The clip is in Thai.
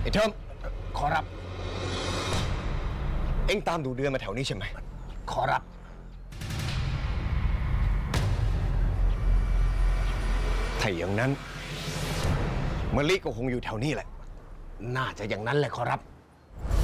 เทิมขอรับเอ็งตามดูเดือนมาแถวนี้ใช่ไหมขอรับถ้าอย่างนั้นมะลิก็คงอยู่แถวนี้แหละน่าจะอย่างนั้นแหละขอรับ